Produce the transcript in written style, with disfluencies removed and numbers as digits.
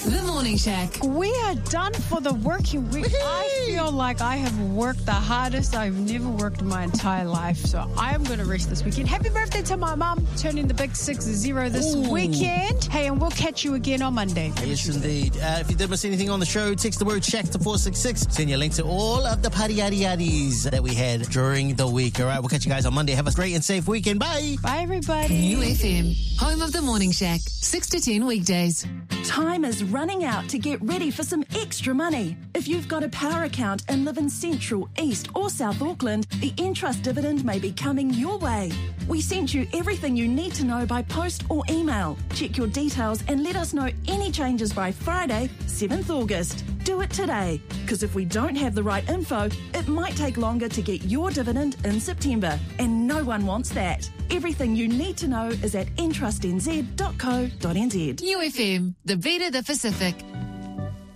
The Morning Shack. We are done for the working week. Woo-hoo! I feel like I have worked the hardest I've never worked in my entire life, so I am going to rest this weekend. Happy birthday to my mum, turning the big 6-0 this weekend. Hey, and we'll catch you again on Monday. Yes, indeed. If you did miss anything on the show, text the word Shack to 466. Send you a link to all of the party yaddy-yaddies that we had during the week. All right, we'll catch you guys on Monday. Have a great and safe weekend. Bye. Bye, everybody. New FM, home of The Morning Shack, 6 to 10 weekdays. Time is running out to get ready for some extra money. If you've got a power account and live in Central, East or South Auckland, the Entrust dividend may be coming your way. We sent you everything you need to know by post or email. Check your details and let us know any changes by Friday, 7th August. Do it today, because if we don't have the right info, it might take longer to get your dividend in September, and no one wants that. Everything you need to know is at entrustnz.co.nz. New FM, the beat of the Pacific.